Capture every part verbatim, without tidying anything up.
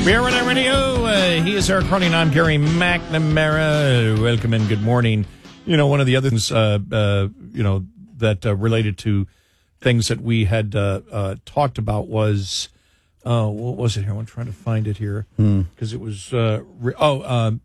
Beer Runner Radio. Uh, he is Eric Cronin. I'm Gary McNamara. Welcome and good morning. You know, one of the other things, uh, uh, you know, that uh, related to things that we had uh, uh, talked about was, uh, what was it here? I'm trying to find it here because it was, uh, re- oh, um,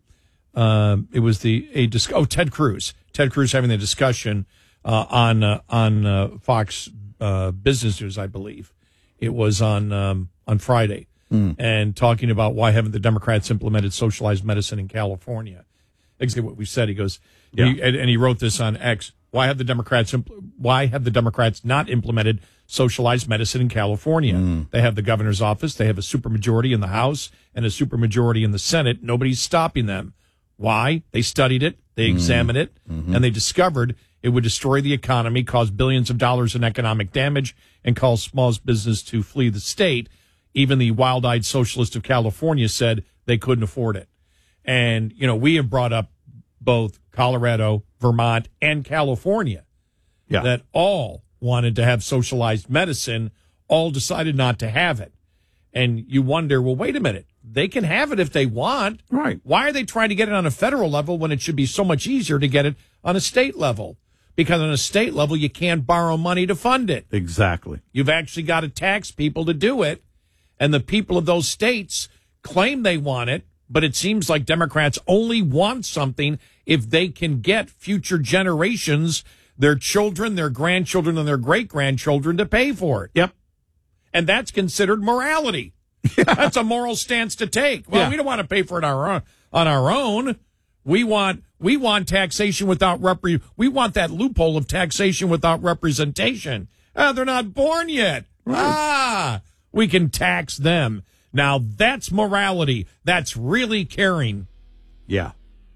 um, it was the a dis- oh Ted Cruz. Ted Cruz having the discussion uh, on uh, on uh, Fox uh, Business News, I believe. It was on um, on Friday. And talking about why haven't the Democrats implemented socialized medicine in California? Exactly what we said. He goes, Yeah. he, and, and he wrote this on X. Why have the Democrats? Impl- why have the Democrats not implemented socialized medicine in California? Mm. They have the governor's office. They have a supermajority in the House and a supermajority in the Senate. Nobody's stopping them. Why? They studied it. They examined it, Mm-hmm. and they discovered it would destroy the economy, cause billions of dollars in economic damage, and cause small business to flee the state. Even the wild-eyed socialist of California said they couldn't afford it. And, you know, we have brought up both Colorado, Vermont, and California Yeah. that all wanted to have socialized medicine, all decided not to have it. And you wonder, well, wait a minute. They can have it if they want. Right. Why are they trying to get it on a federal level when it should be so much easier to get it on a state level? Because on a state level, you can't borrow money to fund it. Exactly. You've actually got to tax people to do it. And the people of those states claim they want it, but it seems like Democrats only want something if they can get future generations, their children, their grandchildren, and their great-grandchildren to pay for it. Yep. And that's considered morality. That's a moral stance to take. Well, Yeah. we don't want to pay for it on our own. On our own. We want we want taxation without repre- we want that loophole of taxation without representation. Ah, they're not born yet. Right. Ah, we can tax them. Now that's morality. That's really caring. Yeah.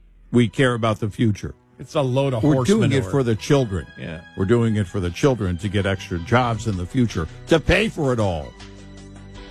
We care about the future. It's a load of We're horse doing manure. it for the children. Yeah. We're doing it for the children to get extra jobs in the future, to pay for it all.